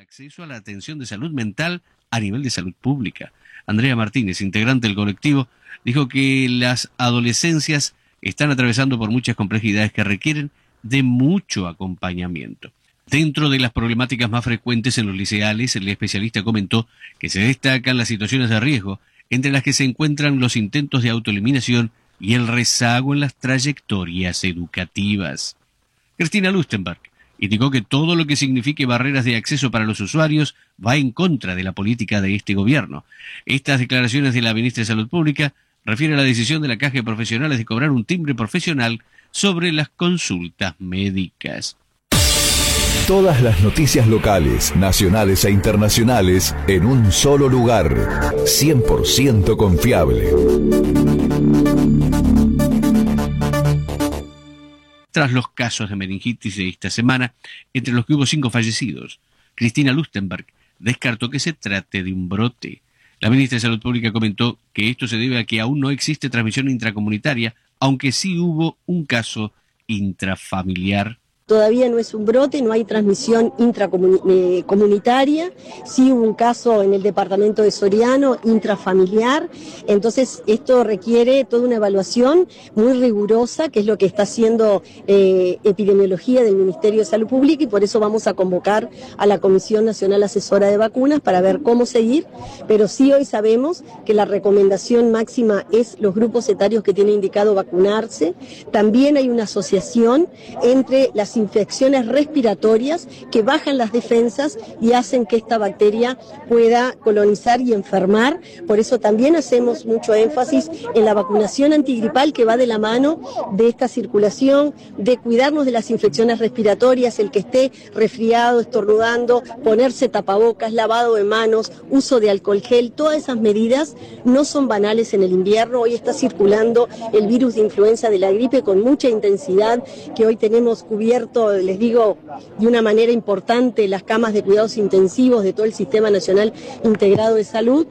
acceso a la atención de salud mental a nivel de salud pública. Andrea Martínez, integrante del colectivo, dijo que las adolescencias están atravesando por muchas complejidades que requieren de mucho acompañamiento. Dentro de las problemáticas más frecuentes en los liceales, el especialista comentó que se destacan las situaciones de riesgo, entre las que se encuentran los intentos de autoeliminación y el rezago en las trayectorias educativas. Cristina Lustenberg indicó que todo lo que signifique barreras de acceso para los usuarios va en contra de la política de este gobierno. Estas declaraciones de la ministra de Salud Pública refieren a la decisión de la Caja de Profesionales de cobrar un timbre profesional sobre las consultas médicas. Todas las noticias locales, nacionales e internacionales en un solo lugar. 100% confiable. Tras los casos de meningitis de esta semana, entre los que hubo 5 fallecidos, Cristina Lustenberg descartó que se trate de un brote. La ministra de Salud Pública comentó que esto se debe a que aún no existe transmisión intracomunitaria, aunque sí hubo un caso intrafamiliar. Todavía no es un brote, no hay transmisión intracomunitaria, sí hubo un caso en el departamento de Soriano, intrafamiliar, entonces esto requiere toda una evaluación muy rigurosa, que es lo que está haciendo epidemiología del Ministerio de Salud Pública, y por eso vamos a convocar a la Comisión Nacional Asesora de Vacunas para ver cómo seguir, pero sí hoy sabemos que la recomendación máxima es los grupos etarios que tienen indicado vacunarse. También hay una asociación entre las infecciones respiratorias que bajan las defensas y hacen que esta bacteria pueda colonizar y enfermar. Por eso también hacemos mucho énfasis en la vacunación antigripal, que va de la mano de esta circulación, de cuidarnos de las infecciones respiratorias, el que esté resfriado, estornudando, ponerse tapabocas, lavado de manos, uso de alcohol gel. Todas esas medidas no son banales en el invierno. Hoy está circulando el virus de influenza de la gripe con mucha intensidad, que hoy tenemos cubierto, les digo, de una manera importante las camas de cuidados intensivos de todo el Sistema Nacional Integrado de Salud,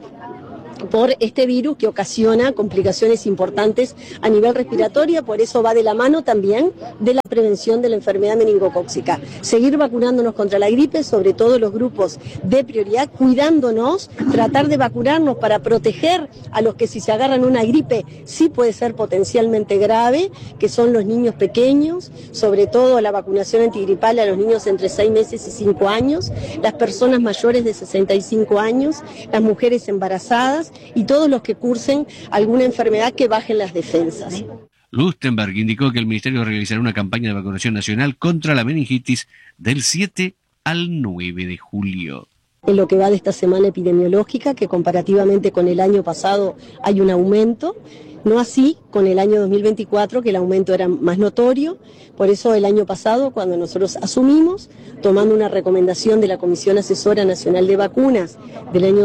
por este virus que ocasiona complicaciones importantes a nivel respiratorio. Por eso va de la mano también de la prevención de la enfermedad meningocócica. Seguir vacunándonos contra la gripe, sobre todo los grupos de prioridad, cuidándonos, tratar de vacunarnos para proteger a los que si se agarran una gripe sí puede ser potencialmente grave, que son los niños pequeños, sobre todo la vacunación antigripal a los niños entre 6 meses y 5 años, las personas mayores de 65 años, las mujeres embarazadas, y todos los que cursen alguna enfermedad que bajen las defensas. Lustenberg indicó que el Ministerio realizará una campaña de vacunación nacional contra la meningitis del 7 al 9 de julio. En lo que va de esta semana epidemiológica, que comparativamente con el año pasado hay un aumento, no así con el año 2024, que el aumento era más notorio. Por eso el año pasado, cuando nosotros asumimos, tomando una recomendación de la Comisión Asesora Nacional de Vacunas del año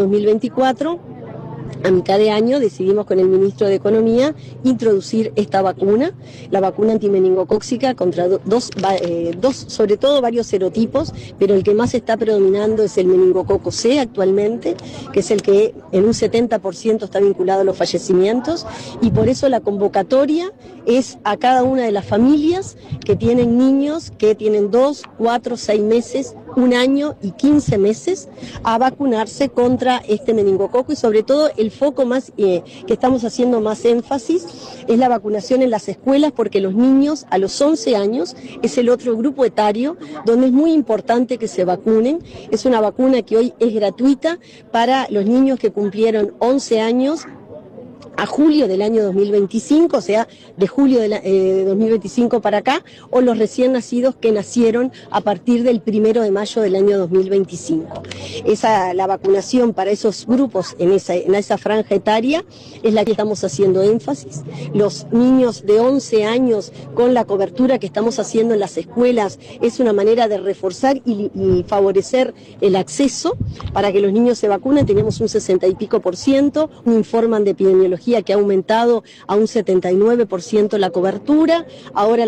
2024, a mitad de año decidimos con el ministro de Economía introducir esta vacuna, la vacuna antimeningocócica contra sobre todo varios serotipos, pero el que más está predominando es el meningococo C actualmente, que es el que en un 70% está vinculado a los fallecimientos, y por eso la convocatoria es a cada una de las familias que tienen niños que tienen 2, 4, 6 meses, 1 año y 15 meses a vacunarse contra este meningococo, y sobre todo el foco más que estamos haciendo más énfasis es la vacunación en las escuelas, porque los niños a los 11 años es el otro grupo etario donde es muy importante que se vacunen. Es una vacuna que hoy es gratuita para los niños que cumplieron 11 años a julio del año 2025, o sea, de julio de 2025 para acá, o los recién nacidos que nacieron a partir del 1 de mayo del año 2025. La vacunación para esos grupos en esa franja etaria es la que estamos haciendo énfasis. Los niños de 11 años, con la cobertura que estamos haciendo en las escuelas, es una manera de reforzar y favorecer el acceso para que los niños se vacunen. Tenemos un 60 y pico %, me informan de epidemiología ginecología, que ha aumentado a un 79% la cobertura. Ahora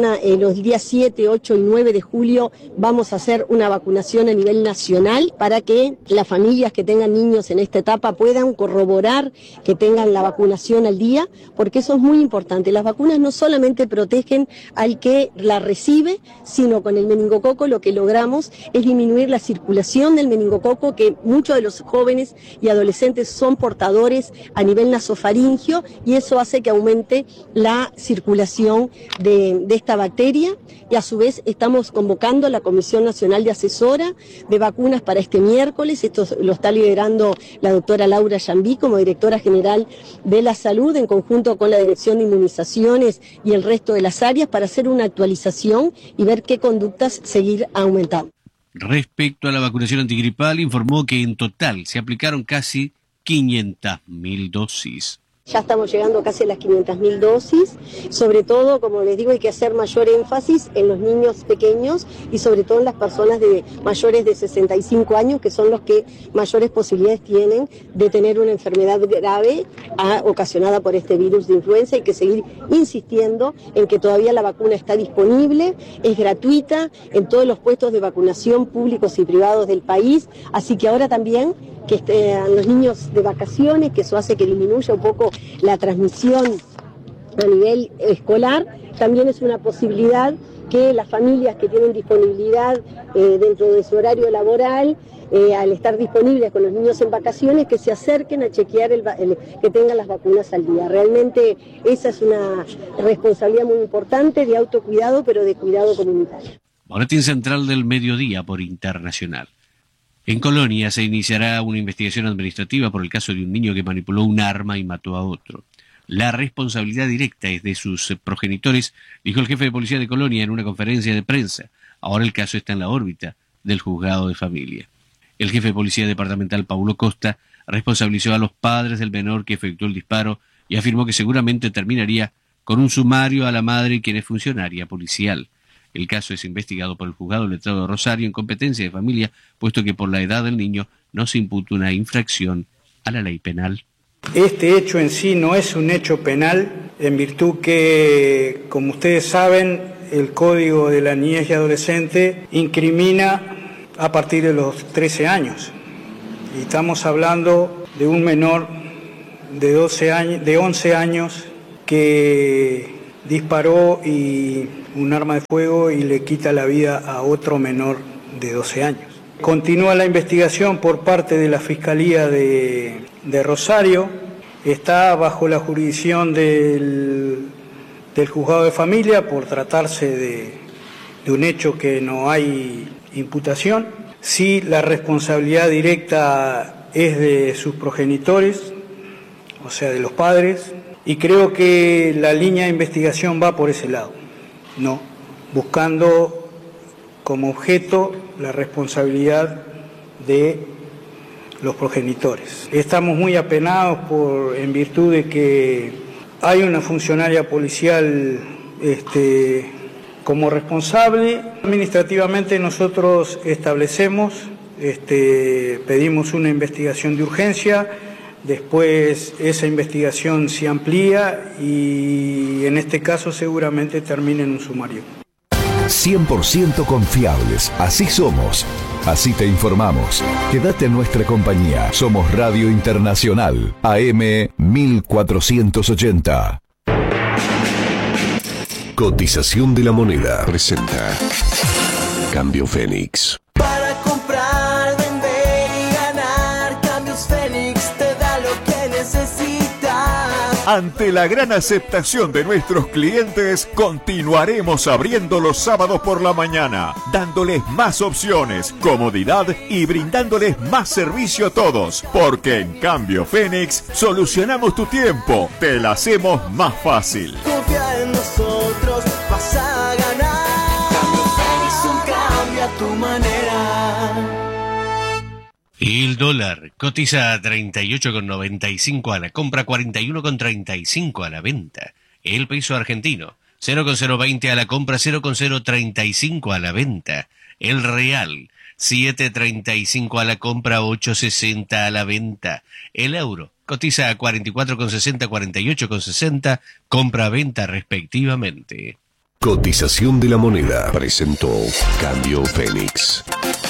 los días 7, 8 y 9 de julio vamos a hacer una vacunación a nivel nacional para que las familias que tengan niños en esta etapa puedan corroborar que tengan la vacunación al día, porque eso es muy importante. Las vacunas no solamente protegen al que la recibe, sino con el meningococo lo que logramos es disminuir la circulación del meningococo, que muchos de los jóvenes y adolescentes son portadores a nivel nasofaringio, y eso hace que aumente la circulación de esta bacteria. Y a su vez estamos convocando a la Comisión Nacional de Asesora de Vacunas para este miércoles. Esto lo está liderando la doctora Laura Yambí como directora general de la salud, en conjunto con la Dirección de Inmunizaciones y el resto de las áreas, para hacer una actualización y ver qué conductas seguir aumentando. Respecto a la vacunación antigripal, informó que en total se aplicaron casi 500.000 dosis. Ya estamos llegando casi a las 500.000 dosis, sobre todo, como les digo, hay que hacer mayor énfasis en los niños pequeños y sobre todo en las personas mayores de 65 años, que son los que mayores posibilidades tienen de tener una enfermedad grave ocasionada por este virus de influenza. Hay que seguir insistiendo en que todavía la vacuna está disponible, es gratuita en todos los puestos de vacunación públicos y privados del país, así que ahora también que estén los niños de vacaciones, que eso hace que disminuya un poco la transmisión a nivel escolar. También es una posibilidad que las familias que tienen disponibilidad dentro de su horario laboral, al estar disponibles con los niños en vacaciones, que se acerquen a chequear que tengan las vacunas al día. Realmente esa es una responsabilidad muy importante de autocuidado, pero de cuidado comunitario. Boletín Central del Mediodía por Internacional. En Colonia se iniciará una investigación administrativa por el caso de un niño que manipuló un arma y mató a otro. La responsabilidad directa es de sus progenitores, dijo el jefe de policía de Colonia en una conferencia de prensa. Ahora el caso está en la órbita del juzgado de familia. El jefe de policía departamental, Paulo Costa, responsabilizó a los padres del menor que efectuó el disparo y afirmó que seguramente terminaría con un sumario a la madre, quien es funcionaria policial. El caso es investigado por el juzgado letrado de Rosario en competencia de familia, puesto que por la edad del niño no se imputa una infracción a la ley penal. Este hecho en sí no es un hecho penal, en virtud que, como ustedes saben, el Código de la Niñez y Adolescente incrimina a partir de los 13 años. Y estamos hablando de un menor de 11 años que disparó un arma de fuego y le quita la vida a otro menor de 12 años. Continúa la investigación por parte de la Fiscalía de Rosario, está bajo la jurisdicción del juzgado de familia por tratarse de un hecho que no hay imputación. Sí, la responsabilidad directa es de sus progenitores, o sea, de los padres, y creo que la línea de investigación va por ese lado, ¿no? Buscando como objeto la responsabilidad de los progenitores. Estamos muy apenados en virtud de que hay una funcionaria policial como responsable. Administrativamente nosotros establecemos, pedimos una investigación de urgencia. Después esa investigación se amplía y en este caso seguramente termine en un sumario. 100% confiables, así somos, así te informamos. Quédate en nuestra compañía. Somos Radio Internacional, AM 1480. Cotización de la moneda. Presenta Cambio Fénix. Para comprar, vender y ganar, Cambios Fénix te da lo que necesitas. Ante la gran aceptación de nuestros clientes, continuaremos abriendo los sábados por la mañana, dándoles más opciones, comodidad y brindándoles más servicio a todos, porque en Cambio Fénix solucionamos tu tiempo, te la hacemos más fácil. Confía en nosotros, vas a ganar. Cambio Fénix, un cambio a tu manera. El dólar cotiza a 38,95 a la compra, 41,35 a la venta. El peso argentino, 0,020 a la compra, 0,035 a la venta. El real, 7,35 a la compra, 8,60 a la venta. El euro Cotiza a 44,60, 48,60, compra-venta respectivamente. Cotización de la moneda. Presentó Cambio Fénix.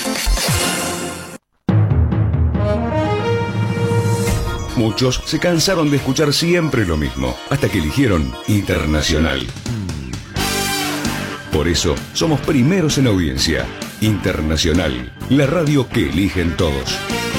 Muchos se cansaron de escuchar siempre lo mismo, hasta que eligieron Internacional. Por eso, somos primeros en audiencia. Internacional, la radio que eligen todos.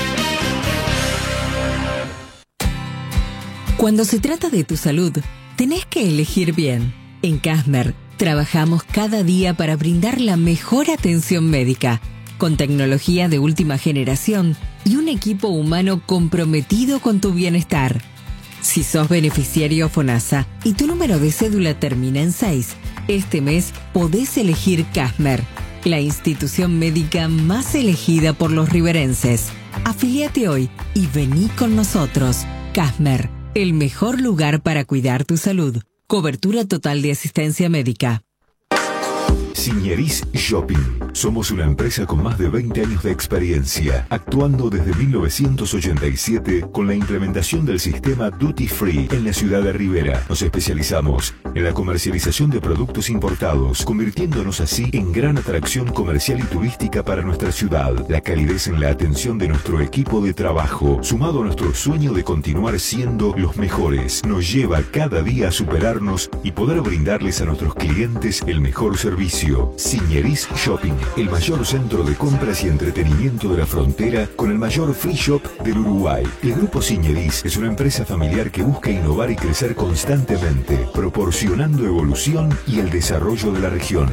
Cuando se trata de tu salud, tenés que elegir bien. En Casmer, trabajamos cada día para brindar la mejor atención médica, con tecnología de última generación y un equipo humano comprometido con tu bienestar. Si sos beneficiario FONASA y tu número de cédula termina en 6, este mes podés elegir Casmer, la institución médica más elegida por los riverenses. Afiliate hoy y vení con nosotros. Casmer, el mejor lugar para cuidar tu salud. Cobertura total de asistencia médica. Signeris Shopping. Somos una empresa con más de 20 años de experiencia, actuando desde 1987 con la implementación del sistema Duty Free en la ciudad de Rivera. Nos especializamos en la comercialización de productos importados, convirtiéndonos así en gran atracción comercial y turística para nuestra ciudad. La calidez en la atención de nuestro equipo de trabajo, sumado a nuestro sueño de continuar siendo los mejores, nos lleva cada día a superarnos y poder brindarles a nuestros clientes el mejor servicio. Signeris Shopping, el mayor centro de compras y entretenimiento de la frontera con el mayor free shop del Uruguay. El Grupo Signeris es una empresa familiar que busca innovar y crecer constantemente, proporcionando evolución y el desarrollo de la región.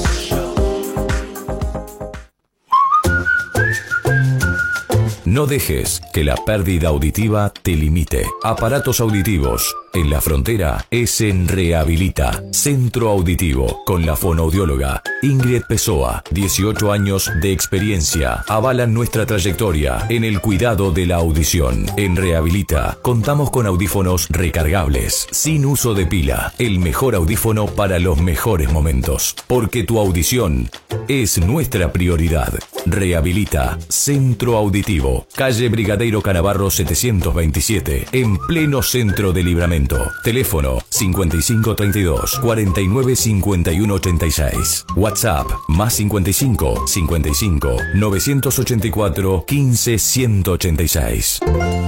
No dejes que la pérdida auditiva te limite. Aparatos auditivos. En la frontera es en Rehabilita, Centro Auditivo, con la fonoaudióloga Ingrid Pessoa. 18 años de experiencia avalan nuestra trayectoria en el cuidado de la audición. En Rehabilita contamos con audífonos recargables, sin uso de pila. El mejor audífono para los mejores momentos. Porque tu audición es nuestra prioridad. Rehabilita, Centro Auditivo, calle Brigadeiro Canavarro 727, en pleno centro de Libramento. Teléfono 5532 49 51 86. WhatsApp más 55 55 984 15 186.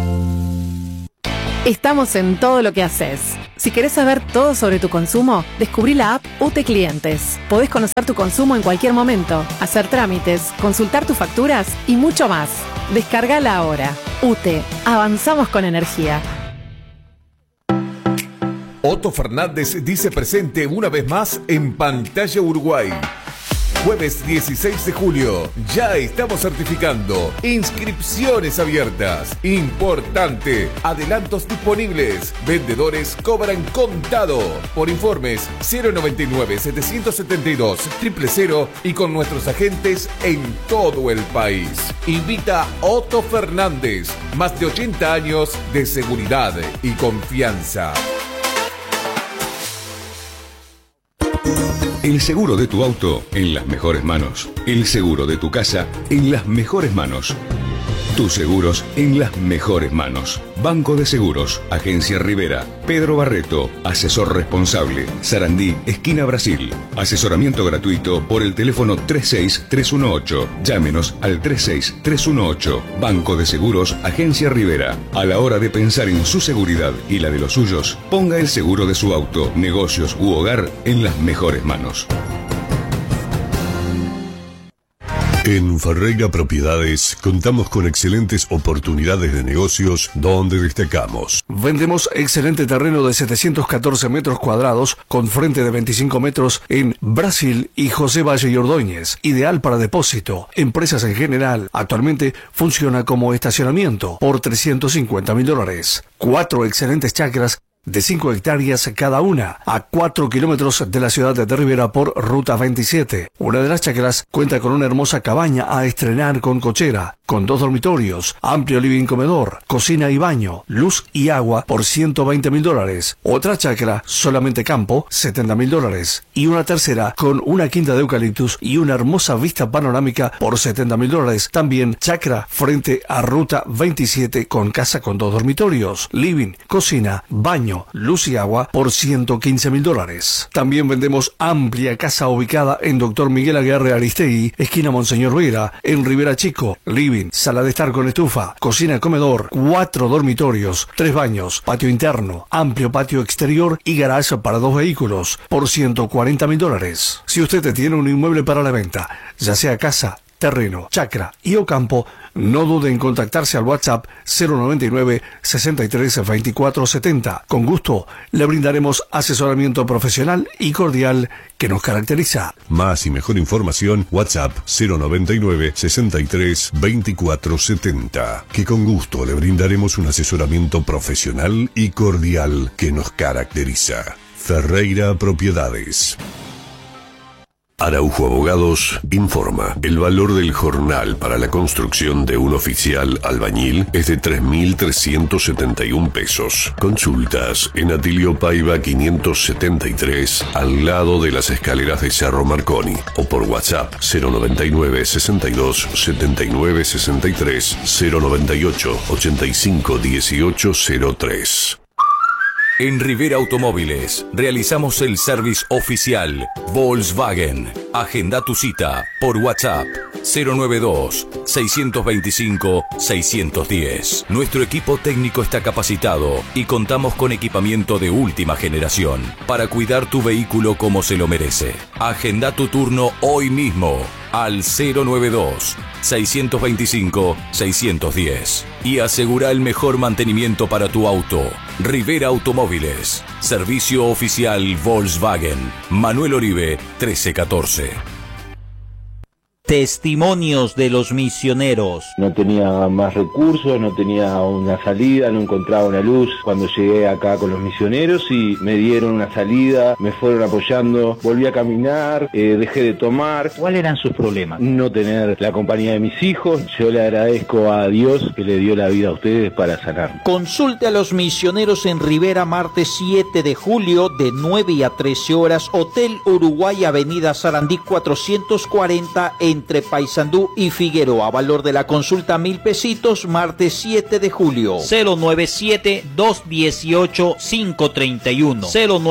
Estamos en todo lo que haces. Si querés saber todo sobre tu consumo, descubrí la app UTE Clientes. Podés conocer tu consumo en cualquier momento, hacer trámites, consultar tus facturas y mucho más. Descargala ahora. UTE, avanzamos con energía. Otto Fernández dice presente una vez más en Pantalla Uruguay. Jueves 16 de julio, ya estamos certificando. Inscripciones abiertas. Importante, adelantos disponibles. Vendedores cobran contado. Por informes 099-772-000 y con nuestros agentes en todo el país. Invita Otto Fernández. Más de 80 años de seguridad y confianza. El seguro de tu auto en las mejores manos. El seguro de tu casa en las mejores manos. Tus seguros en las mejores manos. Banco de Seguros, Agencia Rivera, Pedro Barreto, asesor responsable, Sarandí, esquina Brasil. Asesoramiento gratuito por el teléfono 36318. Llámenos al 36318. Banco de Seguros, Agencia Rivera. A la hora de pensar en su seguridad y la de los suyos, ponga el seguro de su auto, negocios u hogar en las mejores manos. En Ferreira Propiedades contamos con excelentes oportunidades de negocios donde destacamos. Vendemos excelente terreno de 714 metros cuadrados con frente de 25 metros en Brasil y José Valle y Ordóñez. Ideal para depósito. Empresas en general. Actualmente funciona como estacionamiento por $350.000. 4 excelentes chacras de 5 hectáreas cada una, a 4 kilómetros de la ciudad de Rivera por Ruta 27. Una de las chacras cuenta con una hermosa cabaña a estrenar con cochera, con 2 dormitorios, amplio living comedor, cocina y baño, luz y agua por $120.000. Otra chacra, solamente campo, $70.000. Y una tercera con una quinta de eucaliptus y una hermosa vista panorámica por $70.000. También chacra frente a Ruta 27 con casa con 2 dormitorios, living, cocina, baño, luz y agua por $115.000. También vendemos amplia casa ubicada en Dr. Miguel Aguirre Aristegui, esquina Monseñor Vera, en Rivera Chico, living, sala de estar con estufa, cocina, comedor, 4 dormitorios, 3 baños, patio interno, amplio patio exterior y garage para 2 vehículos por $140.000. Si usted tiene un inmueble para la venta, ya sea casa, terreno, chacra y o campo, no dude en contactarse al WhatsApp 099 63 24 70. Con gusto le brindaremos asesoramiento profesional y cordial que nos caracteriza. Más y mejor información, WhatsApp 099 63 24 70. Que con gusto le brindaremos un asesoramiento profesional y cordial que nos caracteriza. Ferreira Propiedades. Araujo Abogados informa. El valor del jornal para la construcción de un oficial albañil es de 3.371 pesos. Consultas en Atilio Paiva 573, al lado de las escaleras de Cerro Marconi, o por WhatsApp 099 62 79 63 098 85 18 03. En Rivera Automóviles realizamos el service oficial Volkswagen. Agenda tu cita por WhatsApp 092-625-610. Nuestro equipo técnico está capacitado y contamos con equipamiento de última generación para cuidar tu vehículo como se lo merece. Agenda tu turno hoy mismo al 092-625-610 y asegura el mejor mantenimiento para tu auto. Rivera Automóviles, servicio oficial Volkswagen. Manuel Oribe, 1314. Testimonios de los misioneros. No tenía más recursos, no tenía una salida, no encontraba una luz. Cuando llegué acá con los misioneros y me dieron una salida, me fueron apoyando, volví a caminar, dejé de tomar. ¿Cuáles eran sus problemas? No tener la compañía de mis hijos. Yo le agradezco a Dios que le dio la vida a ustedes para sanar. Consulte a los misioneros en Rivera, martes 7 de julio de 9 a 13 horas, Hotel Uruguay, Avenida Sarandí 440 entre Paysandú y Figueroa. Valor de la consulta 1.000 pesitos, martes 7 de julio. 097-218-531.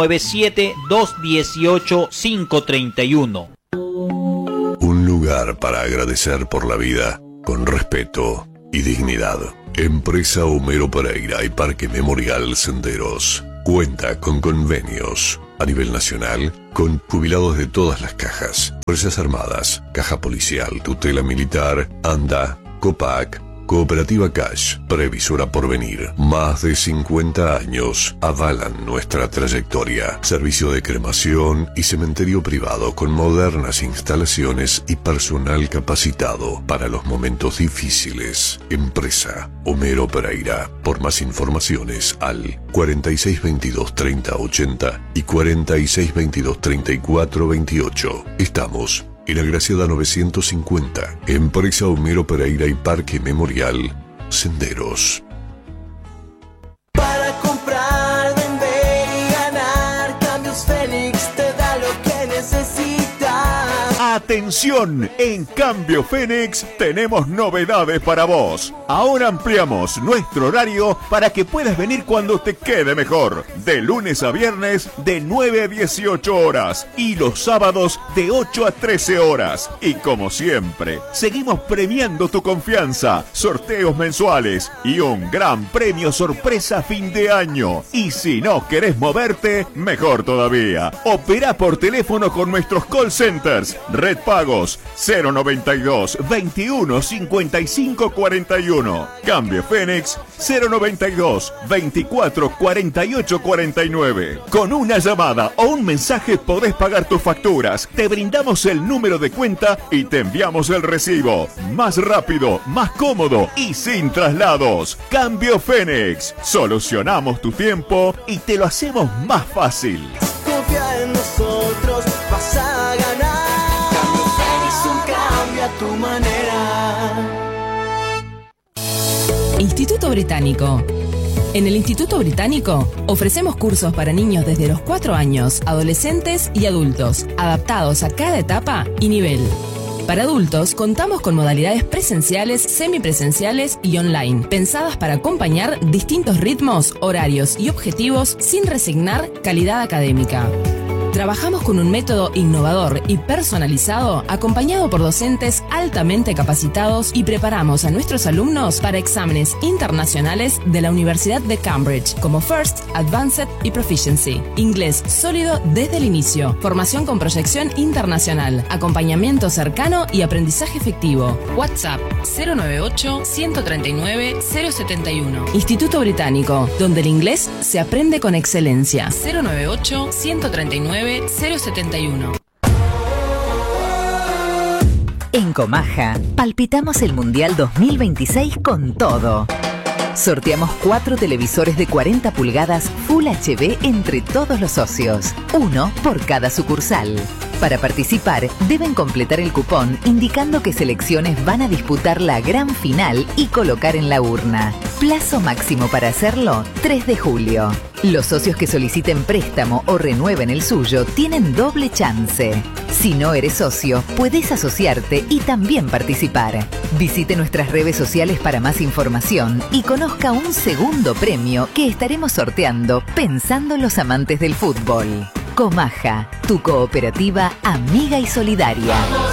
097-218-531. Un lugar para agradecer por la vida con respeto y dignidad. Empresa Homero Pereira y Parque Memorial Senderos cuenta con convenios a nivel nacional con jubilados de todas las cajas: Fuerzas Armadas, Caja Policial, Tutela Militar, ANDA, COPAC, Cooperativa Cash, Previsora Porvenir. Más de 50 años avalan nuestra trayectoria. Servicio de cremación y cementerio privado con modernas instalaciones y personal capacitado para los momentos difíciles. Empresa Homero Pereira. Por más informaciones al 4622 3080 y 4622 3428. Estamos en Agraciada 950, Empresa Homero Pereira y Parque Memorial Senderos. Para comprar, vender y ganar, Cambios Fénix te da lo que necesitas. Atención, en Cambio Fénix tenemos novedades para vos. Ahora ampliamos nuestro horario para que puedas venir cuando te quede mejor. De lunes a viernes de 9 a 18 horas y los sábados de 8 a 13 horas. Y como siempre, seguimos premiando tu confianza, sorteos mensuales y un gran premio sorpresa fin de año. Y si no querés moverte, mejor todavía. Opera por teléfono con nuestros call centers. Red Pagos 092 21 55 41. Cambio Fénix 092 24 48 49. Con una llamada o un mensaje podés pagar tus facturas. Te brindamos el número de cuenta y te enviamos el recibo. Más rápido, más cómodo y sin traslados. Cambio Fénix. Solucionamos tu tiempo y te lo hacemos más fácil. Confía en nosotros, vas a ganar. Cambio Fénix, un cambio a tu manera. Instituto Británico. En el Instituto Británico ofrecemos cursos para niños desde los 4 años, adolescentes y adultos, adaptados a cada etapa y nivel. Para adultos, contamos con modalidades presenciales, semipresenciales y online, pensadas para acompañar distintos ritmos, horarios y objetivos sin resignar calidad académica. Trabajamos con un método innovador y personalizado, acompañado por docentes altamente capacitados, y preparamos a nuestros alumnos para exámenes internacionales de la Universidad de Cambridge, como First, Advanced y Proficiency. Inglés sólido desde el inicio, formación con proyección internacional, acompañamiento cercano y aprendizaje efectivo. WhatsApp 098-139-071. Instituto Británico, donde el inglés se aprende con excelencia. 098-139-071. En Comaja, palpitamos el Mundial 2026 con todo. Sorteamos 4 televisores de 40 pulgadas Full HD entre todos los socios, uno por cada sucursal. Para participar, deben completar el cupón indicando qué selecciones van a disputar la gran final y colocar en la urna. Plazo máximo para hacerlo, 3 de julio. Los socios que soliciten préstamo o renueven el suyo tienen doble chance. Si no eres socio, puedes asociarte y también participar. Visite nuestras redes sociales para más información y conozca un segundo premio que estaremos sorteando pensando en los amantes del fútbol. Comaja, tu cooperativa amiga y solidaria.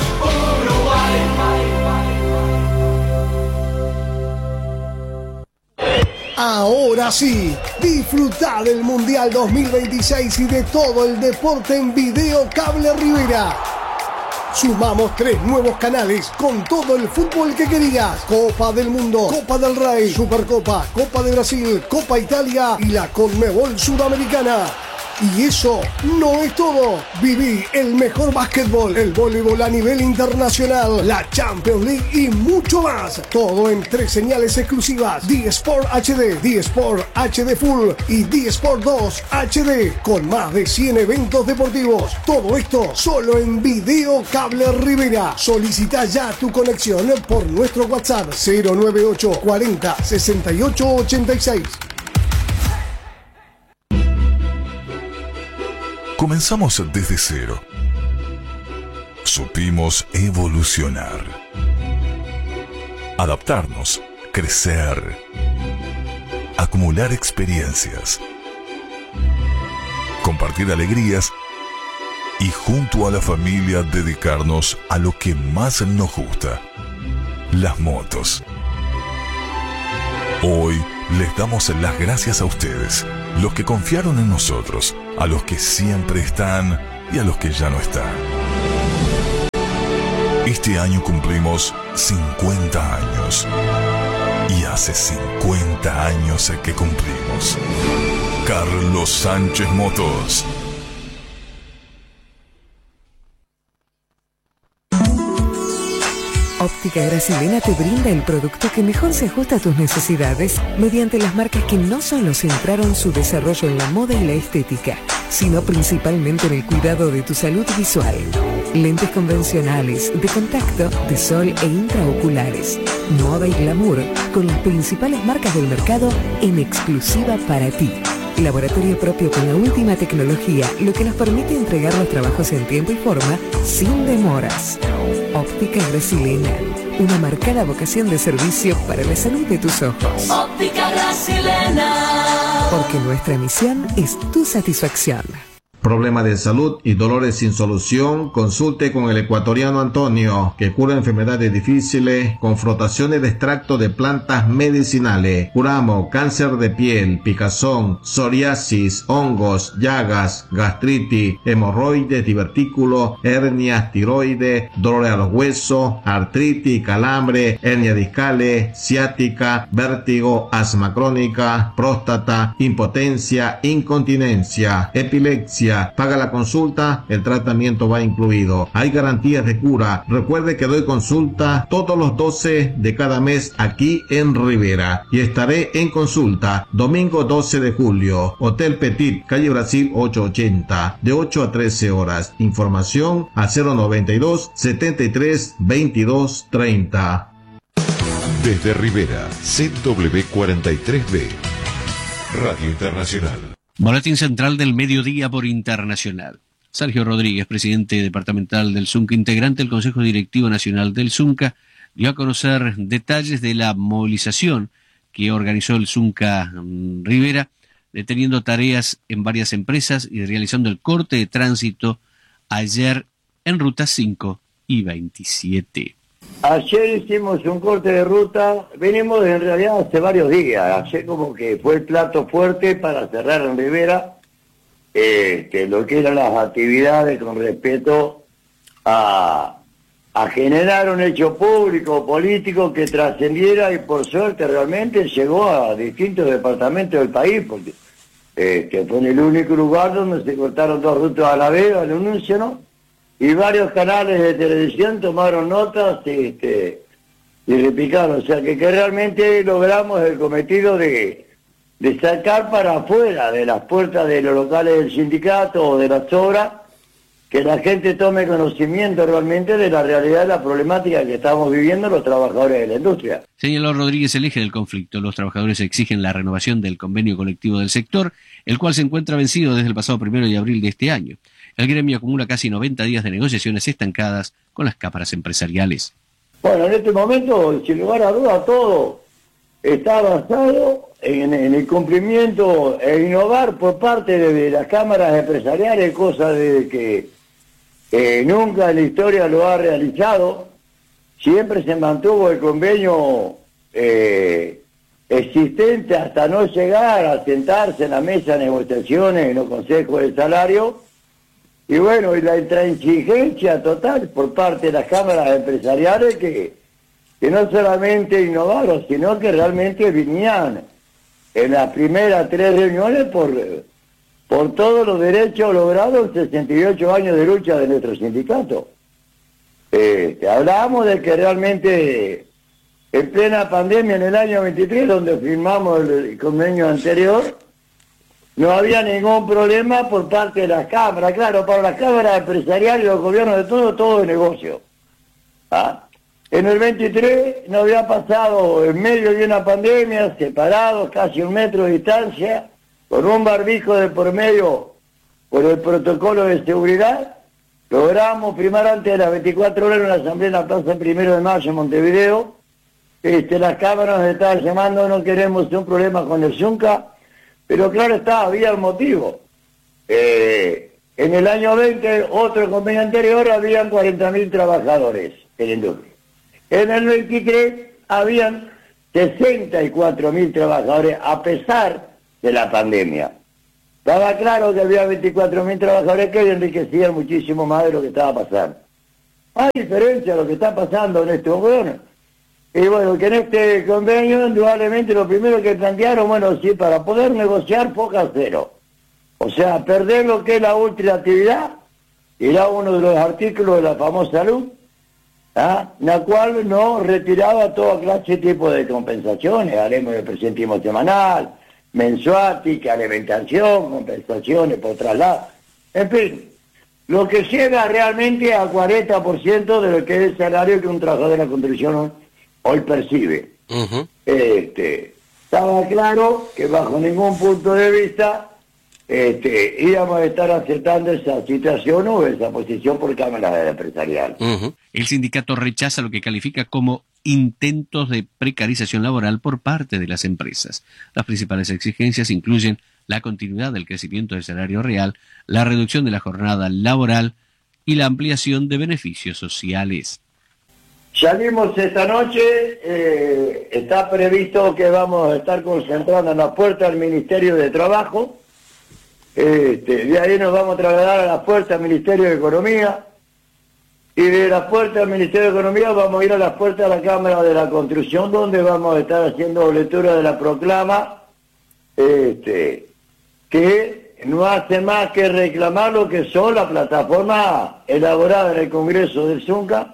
Ahora sí, disfruta del Mundial 2026 y de todo el deporte en Video Cable Rivera. Sumamos 3 nuevos canales con todo el fútbol que querías: Copa del Mundo, Copa del Rey, Supercopa, Copa de Brasil, Copa Italia y la Conmebol Sudamericana. Y eso no es todo. Viví el mejor básquetbol, el voleibol a nivel internacional, la Champions League y mucho más. Todo en 3 señales exclusivas: D-Sport HD, D-Sport HD Full y D-Sport 2 HD, con más de 100 eventos deportivos. Todo esto solo en Video Cable Rivera. Solicita ya tu conexión por nuestro WhatsApp 098 40 68 86. Comenzamos desde cero. Supimos evolucionar, adaptarnos, crecer, acumular experiencias, compartir alegrías y junto a la familia dedicarnos a lo que más nos gusta: las motos. Hoy les damos las gracias a ustedes, los que confiaron en nosotros, a los que siempre están y a los que ya no están. Este año cumplimos 50 años. Y hace 50 años que cumplimos. Carlos Sánchez Motos. Óptica Grasilena te brinda el producto que mejor se ajusta a tus necesidades mediante las marcas que no solo centraron su desarrollo en la moda y la estética, sino principalmente en el cuidado de tu salud visual. Lentes convencionales, de contacto, de sol e intraoculares, moda y glamour, con las principales marcas del mercado en exclusiva para ti. Laboratorio propio con la última tecnología, lo que nos permite entregar los trabajos en tiempo y forma sin demoras. Óptica Grasilena, una marcada vocación de servicio para la salud de tus ojos. Óptica Grasilena. Porque nuestra misión es tu satisfacción. Problema de salud y dolores sin solución, consulte con el ecuatoriano Antonio, que cura enfermedades difíciles con frotaciones de extracto de plantas medicinales. Curamos cáncer de piel, picazón, psoriasis, hongos, llagas, gastritis, hemorroides, divertículos, hernias, tiroides, dolores a los huesos, artritis, calambre, hernias discales, ciática, vértigo, asma crónica, próstata, impotencia, incontinencia, epilepsia. Paga la consulta, el tratamiento va incluido. Hay garantías de cura. Recuerde que doy consulta todos los 12 de cada mes aquí en Rivera. Y estaré en consulta domingo 12 de julio. Hotel Petit, calle Brasil 880, de 8 a 13 horas. Información a 092 73 22 30. Desde Rivera, ZW43B, Radio Internacional. Boletín central del mediodía por Internacional. Sergio Rodríguez, presidente departamental del Zunca, integrante del Consejo Directivo Nacional del Zunca, dio a conocer detalles de la movilización que organizó el Zunca Rivera, deteniendo tareas en varias empresas y realizando el corte de tránsito ayer en rutas 5 y 27. Ayer hicimos un corte de ruta, venimos en realidad hace varios días, ayer como que fue el plato fuerte para cerrar en Rivera lo que eran las actividades con respecto a generar un hecho público, político que trascendiera y por suerte realmente llegó a distintos departamentos del país, porque fue en el único lugar donde se cortaron 2 rutas a la vez, al unísono, y varios canales de televisión tomaron notas y repicaron, o sea que realmente logramos el cometido de sacar para afuera de las puertas de los locales del sindicato o de las obras, que la gente tome conocimiento realmente de la realidad de la problemática que estamos viviendo los trabajadores de la industria. Señaló Rodríguez el eje del conflicto. Los trabajadores exigen la renovación del convenio colectivo del sector, el cual se encuentra vencido desde el pasado 1 de abril de este año. El gremio acumula casi 90 días de negociaciones estancadas con las cámaras empresariales. Bueno, en este momento, sin lugar a dudas, todo está basado en el cumplimiento e innovar por parte de las cámaras empresariales, cosa de que nunca en la historia lo ha realizado. Siempre se mantuvo el convenio existente hasta no llegar a sentarse en la mesa de negociaciones en los consejos de salario. Y bueno, y la intransigencia total por parte de las cámaras empresariales que no solamente innovaron, sino que realmente venían en las primeras 3 reuniones por todos los derechos logrados en 68 años de lucha de nuestro sindicato. Hablábamos de que realmente en plena pandemia en el año 23, donde firmamos el convenio anterior, no había ningún problema por parte de las cámaras. Claro, para las cámaras empresariales y los gobiernos de todo es negocio. En el 23 no había pasado en medio de una pandemia, separados casi 1 metro de distancia, con un barbijo de por medio por el protocolo de seguridad. Logramos firmar antes de las 24 horas en la asamblea en la plaza 1 de mayo en Montevideo. Las cámaras nos estaban llamando, no queremos un problema con el Zunca. Pero claro está, había un motivo. En el año 20, otro convenio anterior, habían 40.000 trabajadores en la industria. En el 23 habían 64.000 trabajadores a pesar de la pandemia. Estaba claro que había 24.000 trabajadores que enriquecían muchísimo más de lo que estaba pasando. Hay diferencia de lo que está pasando en este gobierno. Y bueno, que en este convenio, indudablemente, lo primero que plantearon, bueno, sí, para poder negociar foca cero. O sea, perder lo que es la ultraactividad, era uno de los artículos de la famosa luz, la cual no retiraba toda clase de tipo de compensaciones, hablemos de presentismo semanal, mensuática, alimentación, compensaciones por traslado, en fin, lo que llega realmente a 40% de lo que es el salario que un trabajador de la construcción hoy percibe. Estaba claro que bajo ningún punto de vista íbamos a estar aceptando esa situación o esa posición por cámara empresarial. El sindicato rechaza lo que califica como intentos de precarización laboral por parte de las empresas. Las principales exigencias incluyen la continuidad del crecimiento del salario real, la reducción de la jornada laboral y la ampliación de beneficios sociales. Salimos esta noche, está previsto que vamos a estar concentrando en la puerta del Ministerio de Trabajo, de ahí nos vamos a trasladar a la puerta del Ministerio de Economía, y de la puerta del Ministerio de Economía vamos a ir a la puerta de la Cámara de la Construcción, donde vamos a estar haciendo lectura de la proclama, que no hace más que reclamar lo que son la plataforma elaborada en el Congreso del Zunca,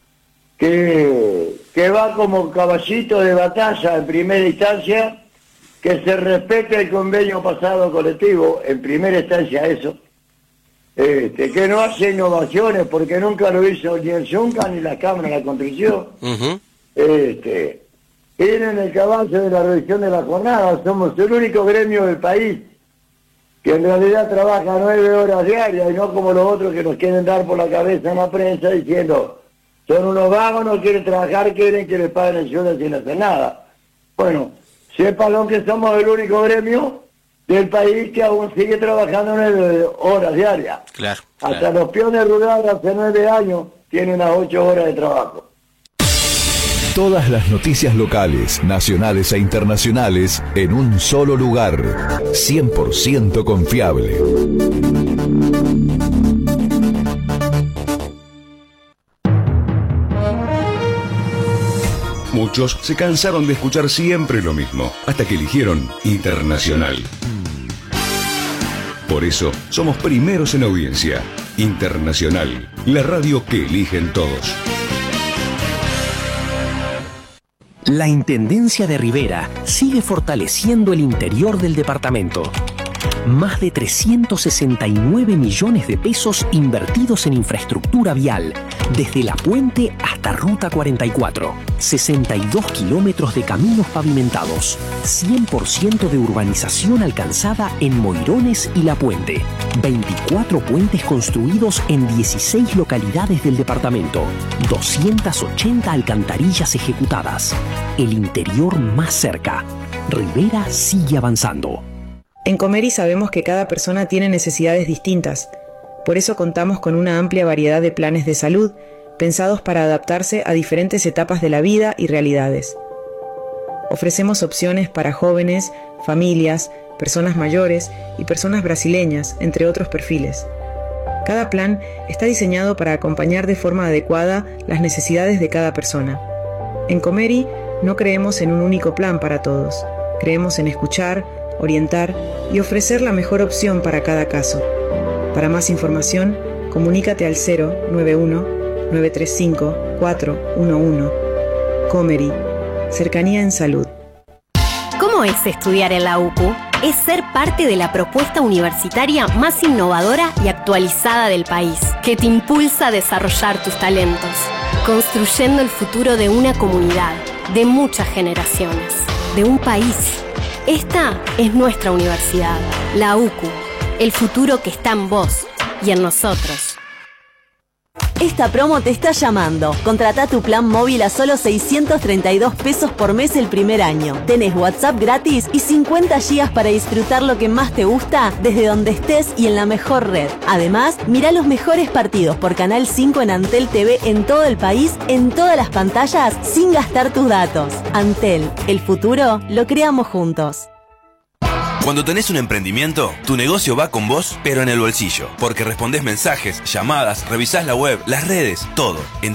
que va como caballito de batalla en primera instancia, que se respete el convenio pasado colectivo, en primera instancia eso, que no hace innovaciones, porque nunca lo hizo ni el Zunca ni la Cámara de la Construcción, ir en el caballo de la revisión de la jornada. Somos el único gremio del país que en realidad trabaja 9 horas diarias y no como los otros que nos quieren dar por la cabeza en la prensa diciendo son unos vagos, no quieren trabajar, quieren que les paguen el sueldo sin hacer nada. Bueno, sépanlo que somos el único gremio del país que aún sigue trabajando 9 horas diarias. Claro. Hasta los peones rurales hace 9 años tienen unas 8 horas de trabajo. Todas las noticias locales, nacionales e internacionales en un solo lugar. 100% confiable. Muchos se cansaron de escuchar siempre lo mismo, hasta que eligieron Internacional. Por eso, somos primeros en audiencia. Internacional, la radio que eligen todos. La Intendencia de Rivera sigue fortaleciendo el interior del departamento. Más de 369 millones de pesos invertidos en infraestructura vial, desde La Puente hasta Ruta 44. 62 kilómetros de caminos pavimentados. 100% de urbanización alcanzada en Moirones y La Puente. 24 puentes construidos en 16 localidades del departamento. 280 alcantarillas ejecutadas. El interior más cerca. Rivera sigue avanzando. En Comeri sabemos que cada persona tiene necesidades distintas. Por eso contamos con una amplia variedad de planes de salud, pensados para adaptarse a diferentes etapas de la vida y realidades. Ofrecemos opciones para jóvenes, familias, personas mayores y personas brasileñas, entre otros perfiles. Cada plan está diseñado para acompañar de forma adecuada las necesidades de cada persona. En Comeri no creemos en un único plan para todos. Creemos en escuchar, orientar y ofrecer la mejor opción para cada caso. Para más información, comunícate al 091-935-411. Comeri, cercanía en salud. ¿Cómo es estudiar en la UCU? Es ser parte de la propuesta universitaria más innovadora y actualizada del país, que te impulsa a desarrollar tus talentos, construyendo el futuro de una comunidad, de muchas generaciones, de un país. Esta es nuestra universidad, la UCU, el futuro que está en vos y en nosotros. Esta promo te está llamando. Contratá tu plan móvil a solo 632 pesos por mes el primer año. Tenés WhatsApp gratis y 50 gigas para disfrutar lo que más te gusta desde donde estés y en la mejor red. Además, mirá los mejores partidos por Canal 5 en Antel TV en todo el país, en todas las pantallas, sin gastar tus datos. Antel, el futuro lo creamos juntos. Cuando tenés un emprendimiento, tu negocio va con vos, pero en el bolsillo. Porque respondés mensajes, llamadas, revisás la web, las redes, todo. En